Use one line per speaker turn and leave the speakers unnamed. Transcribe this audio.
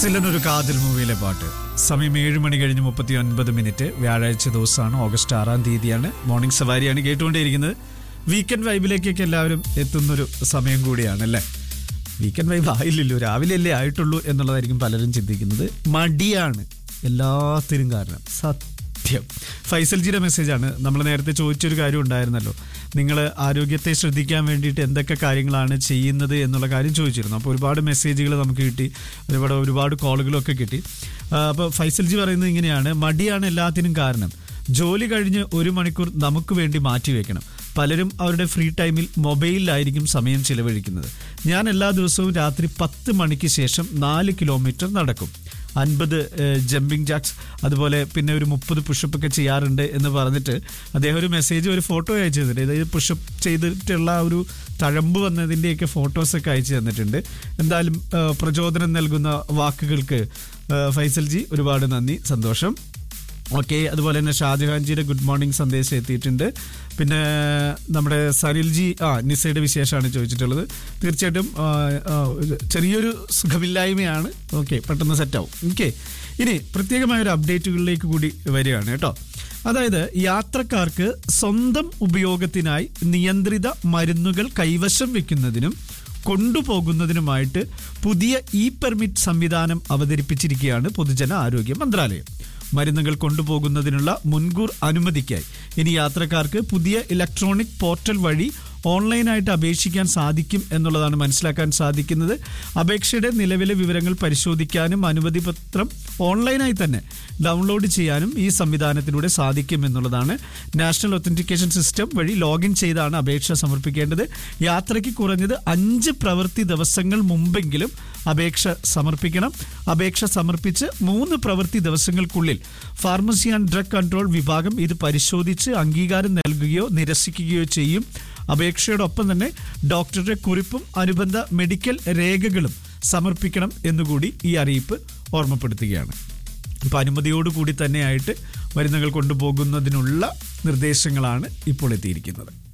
സിലനൊരു കാതിൽ മൂവിയിലെ പാട്ട്. സമയം 7 മണി കഴിഞ്ഞ് 39 വ്യാഴാഴ്ച ദിവസമാണ്, ഓഗസ്റ്റ് 6-ാം തീയതിയാണ്. മോർണിംഗ് സവാരിയാണ് കേട്ടുകൊണ്ടേയിരിക്കുന്നത്. വീക്കെൻഡ് വൈബിലേക്കൊക്കെ എല്ലാവരും എത്തുന്നൊരു സമയം കൂടിയാണ് അല്ലേ. വീക്കെൻഡ് വൈബ് ആയില്ലല്ലോ, രാവിലെ അല്ലേ ആയിട്ടുള്ളൂ എന്നുള്ളതായിരിക്കും പലരും ചിന്തിക്കുന്നത്. മടിയാണ് എല്ലാത്തിനും കാരണം. സത്യം. ഫൈസൽജിയുടെ മെസ്സേജാണ്. നമ്മൾ നേരത്തെ ചോദിച്ചൊരു കാര്യം ഉണ്ടായിരുന്നല്ലോ, നിങ്ങൾ ആരോഗ്യത്തെ ശ്രദ്ധിക്കാൻ വേണ്ടിയിട്ട് എന്തൊക്കെ കാര്യങ്ങളാണ് ചെയ്യുന്നത് എന്നുള്ള കാര്യം ചോദിച്ചിരുന്നു. അപ്പോൾ ഒരുപാട് മെസ്സേജുകൾ നമുക്ക് കിട്ടി, ഒരുപാട് കോളുകളൊക്കെ കിട്ടി. അപ്പോൾ ഫൈസൽജി പറയുന്നത് ഇങ്ങനെയാണ്: മടിയാണ് എല്ലാത്തിനും കാരണം. ജോലി കഴിഞ്ഞ് 1 മണിക്കൂർ നമുക്ക് വേണ്ടി മാറ്റിവെക്കണം. പലരും അവരുടെ ഫ്രീ ടൈമിൽ മൊബൈലിലായിരിക്കും സമയം ചിലവഴിക്കുന്നത്. ഞാൻ എല്ലാ ദിവസവും രാത്രി 10 മണിക്ക് ശേഷം 4 കിലോമീറ്റർ നടക്കും. 50 ജമ്പിങ് ജാക്സ്, അതുപോലെ പിന്നെ ഒരു 30 പുഷപ്പ് ഒക്കെ ചെയ്യാറുണ്ട് എന്ന് പറഞ്ഞിട്ട് അദ്ദേഹം ഒരു മെസ്സേജ്, ഒരു ഫോട്ടോ അയച്ചു തന്നിട്ടുണ്ട്. അതായത് പുഷപ്പ് ചെയ്തിട്ടുള്ള ഒരു തഴമ്പ് വന്നതിൻ്റെയൊക്കെ ഫോട്ടോസൊക്കെ അയച്ചു തന്നിട്ടുണ്ട്. എന്തായാലും പ്രചോദനം നൽകുന്ന വാക്കുകൾക്ക് ഫൈസൽജി ഒരുപാട് നന്ദി, സന്തോഷം. ഓക്കെ, അതുപോലെ തന്നെ ഷാജഹാൻജിയുടെ ഗുഡ് മോർണിംഗ് സന്ദേശം എത്തിയിട്ടുണ്ട്. പിന്നെ നമ്മുടെ സനിൽജി നിസയുടെ വിശേഷമാണ് ചോദിച്ചിട്ടുള്ളത്. തീർച്ചയായിട്ടും ചെറിയൊരു സുഖമില്ലായ്മയാണ്. ഓക്കെ, പെട്ടെന്ന് സെറ്റാവും. ഓക്കെ, ഇനി പ്രത്യേകമായൊരു അപ്ഡേറ്റുകളിലേക്ക് കൂടി വരികയാണ് കേട്ടോ. അതായത് യാത്രക്കാർക്ക് സ്വന്തം ഉപയോഗത്തിനായി നിയന്ത്രിത മരുന്നുകൾ കൈവശം വെക്കുന്നതിനും കൊണ്ടുപോകുന്നതിനുമായിട്ട് പുതിയ പെർമിറ്റ് സംവിധാനം അവതരിപ്പിച്ചിരിക്കുകയാണ് പൊതുജന ആരോഗ്യ മന്ത്രാലയം. മരുന്നുകൾ കൊണ്ടുപോകുന്നതിനുള്ള മുൻകൂർ അനുമതിക്കായി ഇനി യാത്രക്കാർക്ക് പുതിയ ഇലക്ട്രോണിക് പോർട്ടൽ വഴി ഓൺലൈനായിട്ട് അപേക്ഷിക്കാൻ സാധിക്കും എന്നുള്ളതാണ് മനസ്സിലാക്കാൻ സാധിക്കുന്നത്. അപേക്ഷയുടെ നിലവിലെ വിവരങ്ങൾ പരിശോധിക്കാനും അനുമതി പത്രം ഓൺലൈനായി തന്നെ ഡൗൺലോഡ് ചെയ്യാനും ഈ സംവിധാനത്തിലൂടെ സാധിക്കും എന്നുള്ളതാണ്. നാഷണൽ ഒത്തന്റിക്കേഷൻ സിസ്റ്റം വഴി ലോഗിൻ ചെയ്താണ് അപേക്ഷ സമർപ്പിക്കേണ്ടത്. യാത്രയ്ക്ക് കുറഞ്ഞത് 5 പ്രവൃത്തി ദിവസങ്ങൾ മുമ്പെങ്കിലും അപേക്ഷ സമർപ്പിക്കണം. അപേക്ഷ സമർപ്പിച്ച് 3 പ്രവൃത്തി ദിവസങ്ങൾക്കുള്ളിൽ ഫാർമസി ആൻഡ് ഡ്രഗ് കൺട്രോൾ വിഭാഗം ഇത് പരിശോധിച്ച് അംഗീകാരം നൽകുകയോ നിരസിക്കുകയോ ചെയ്യും. അപേക്ഷയോടൊപ്പം തന്നെ ഡോക്ടറുടെ കുറിപ്പും അനുബന്ധ മെഡിക്കൽ രേഖകളും സമർപ്പിക്കണം എന്നുകൂടി ഈ അറിയിപ്പ് ഓർമ്മപ്പെടുത്തുകയാണ്. ഇപ്പം അനുമതിയോടുകൂടി തന്നെയായിട്ട് മരുന്നുകൾ കൊണ്ടുപോകുന്നതിനുള്ള നിർദ്ദേശങ്ങളാണ് ഇപ്പോൾ എത്തിയിരിക്കുന്നത്.